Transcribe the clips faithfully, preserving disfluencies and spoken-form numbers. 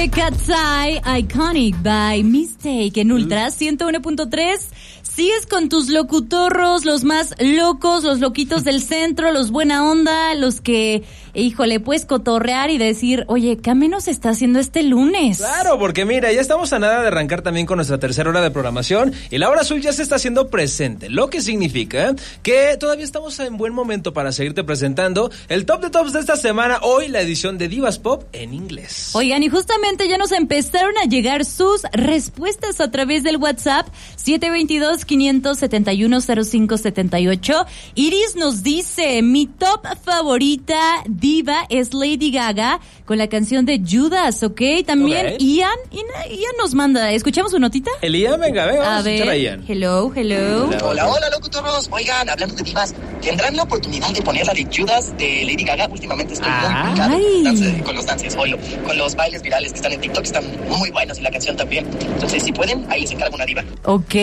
de Cat's Eye, Iconic by Mistake en Ultra ciento uno punto tres. Sigues con tus locutorros, los más locos, los loquitos del centro, los buena onda, los que, híjole, puedes cotorrear y decir, oye, ¿qué menos está haciendo este lunes? Claro, porque mira, ya estamos a nada de arrancar también con nuestra tercera hora de programación y la hora azul ya se está haciendo presente, lo que significa que todavía estamos en buen momento para seguirte presentando el top de tops de esta semana, hoy la edición de Divas Pop en inglés. Oigan, y justamente ya nos empezaron a llegar sus respuestas a través del WhatsApp siete dos dos, cinco siete uno, cero cinco siete ocho. Iris nos dice, mi top favorita diva es Lady Gaga con la canción de Judas, ¿ok? También okay. Ian, Ian, Ian nos manda, ¿escuchamos su notita? El Ian, venga, venga, vamos a, a ver, escuchar a Ian. Hello, hello. Hola, hola, hola, locutoros. Oigan, hablando de divas, ¿tendrán la oportunidad de poner la de Judas de Lady Gaga? Últimamente estoy muy picado con, con los dances, oilo, con los bailes virales que están en TikTok, están muy buenos y la canción también. Entonces, si pueden, ahí les encargo una diva. Ok,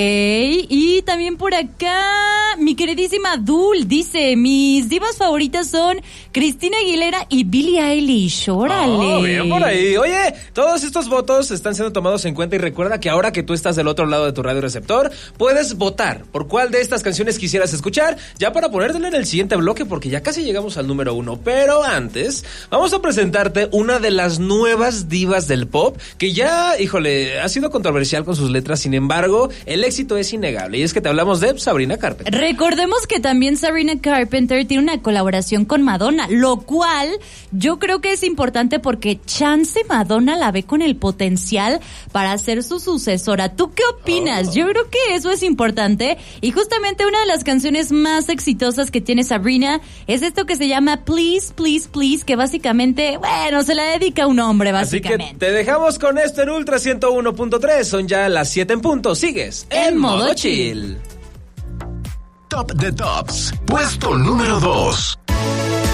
y también por acá, mi queridísima Dul dice, mis divas favoritas son Cristina Aguilera y Billie Eilish. ¡Órale! Oh, bien por ahí. Oye, todos estos votos están siendo tomados en cuenta y recuerda que ahora que tú estás del otro lado de tu radio receptor, puedes votar por cuál de estas canciones quisieras escuchar, ya para ponértela en el siguiente bloque, porque ya casi llegamos al número uno. Pero antes, vamos a presentarte una de las nuevas divas del pop, que ya, híjole, ha sido controversial con sus letras, sin embargo, el éxito es innegable, y es que te hablamos de Sabrina Carpenter. Recordemos que también Sabrina Carpenter tiene una colaboración con Madonna, lo cual yo creo que es importante porque chance Madonna la ve con el potencial para ser su sucesora. ¿Tú qué opinas? Oh. Yo creo que eso es importante, y justamente una de las canciones más exitosas que tiene Sabrina es esto que se llama Please, Please, Please, que básicamente, bueno, se la dedica a un hombre, básicamente. Así que te dejamos con esto en Ultra ciento uno punto tres, son ya las siete en punto, sigues en, en modo chill. Top de Tops, puesto número dos.